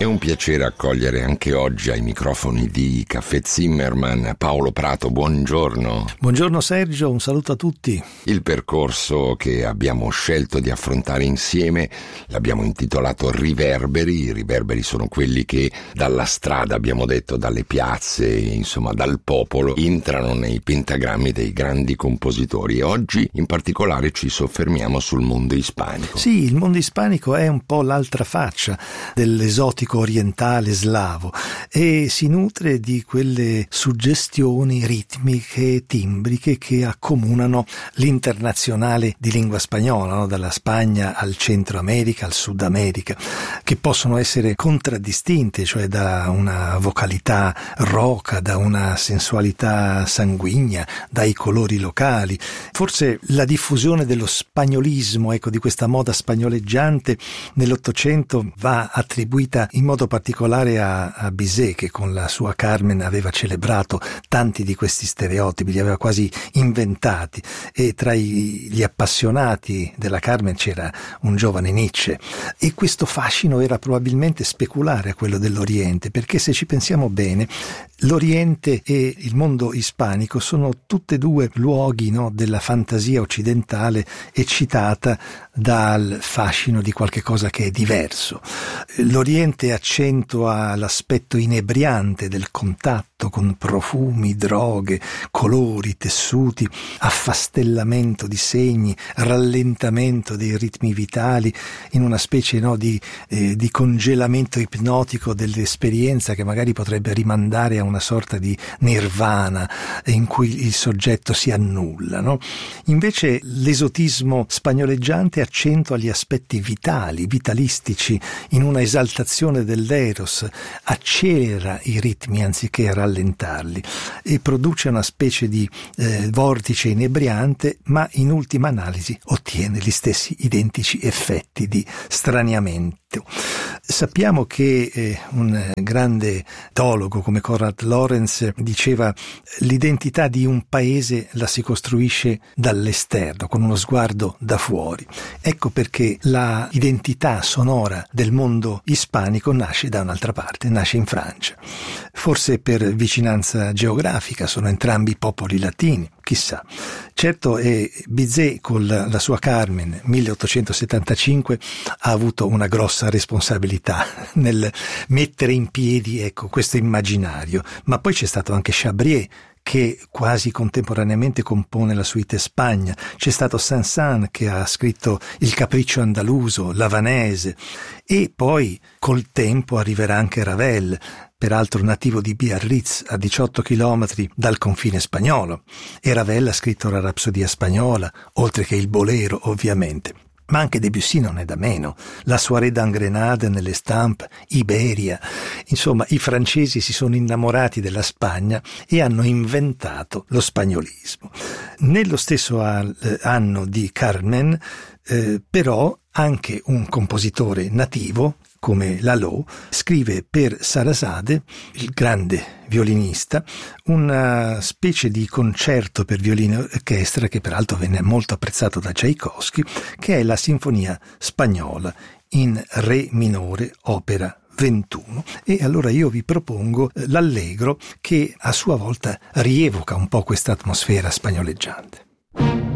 È un piacere accogliere anche oggi ai microfoni di Caffè Zimmermann Paolo Prato, buongiorno. Buongiorno Sergio, un saluto a tutti. Il percorso che abbiamo scelto di affrontare insieme l'abbiamo intitolato Riverberi. I riverberi sono quelli che dalla strada, abbiamo detto, dalle piazze, insomma dal popolo, entrano nei pentagrammi dei grandi compositori e oggi in particolare ci soffermiamo sul mondo ispanico. Sì, il mondo ispanico è un po' l'altra faccia dell'esotico orientale slavo e si nutre di quelle suggestioni ritmiche, timbriche che accomunano l'internazionale di lingua spagnola, no? Dalla Spagna al Centro America, al Sud America, che possono essere contraddistinte, cioè da una vocalità roca, da una sensualità sanguigna, dai colori locali. Forse la diffusione dello spagnolismo, ecco, di questa moda spagnoleggiante nell'Ottocento va attribuita in modo particolare a Bizet, che con la sua Carmen aveva celebrato tanti di questi stereotipi, li aveva quasi inventati, e tra gli appassionati della Carmen c'era un giovane Nietzsche, e questo fascino era probabilmente speculare a quello dell'Oriente, perché se ci pensiamo bene l'Oriente e il mondo ispanico sono tutte e due luoghi, no, della fantasia occidentale eccitata dal fascino di qualche cosa che è diverso. L'Oriente accentua l'aspetto inebriante del contatto con profumi, droghe, colori, tessuti, affastellamento di segni, rallentamento dei ritmi vitali in una specie, no, di congelamento ipnotico dell'esperienza che magari potrebbe rimandare a una sorta di nirvana in cui il soggetto si annulla, no? Invece l'esotismo spagnoleggiante accentua gli aspetti vitali, vitalistici, in una esaltazione dell'eros, accelera i ritmi anziché rallentarli e produce una specie di vortice inebriante, ma in ultima analisi ottiene gli stessi identici effetti di straniamento. Sappiamo che un grande teologo come Konrad Lorenz diceva: l'identità di un paese la si costruisce dall'esterno, con uno sguardo da fuori. Ecco perché la identità sonora del mondo ispanico nasce da un'altra parte, nasce in Francia. Forse per vicinanza geografica, sono entrambi popoli latini, chissà. Certo, Bizet con la sua Carmen 1875 ha avuto una grossa responsabilità nel mettere in piedi, ecco, questo immaginario, ma poi c'è stato anche Chabrier, che quasi contemporaneamente compone la suite Spagna. C'è stato Saint-Saëns, che ha scritto il Capriccio andaluso, l'Havanese, e poi col tempo arriverà anche Ravel, peraltro nativo di Biarritz, a 18 chilometri dal confine spagnolo, e Ravel ha scritto la Rapsodia spagnola, oltre che il Bolero, ovviamente. Ma anche Debussy non è da meno, la Soirée d'Angrenade nelle Stampe, Iberia. Insomma, i francesi si sono innamorati della Spagna e hanno inventato lo spagnolismo. Nello stesso anno di Carmen, però, anche un compositore nativo, come Lalo, scrive per Sarasate, il grande violinista, una specie di concerto per violino e orchestra che peraltro venne molto apprezzato da Tchaikovsky, che è la Sinfonia spagnola in Re minore, opera 21. E allora io vi propongo l'Allegro, che a sua volta rievoca un po' questa atmosfera spagnoleggiante.